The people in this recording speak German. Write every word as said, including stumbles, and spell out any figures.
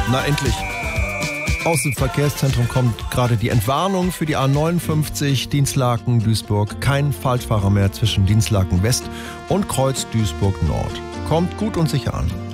Na endlich. Aus dem Verkehrszentrum kommt gerade die Entwarnung für die A neunundfünfzig Dinslaken-Duisburg. Kein Falschfahrer mehr zwischen Dinslaken West und Kreuz Duisburg Nord. Kommt gut und sicher an.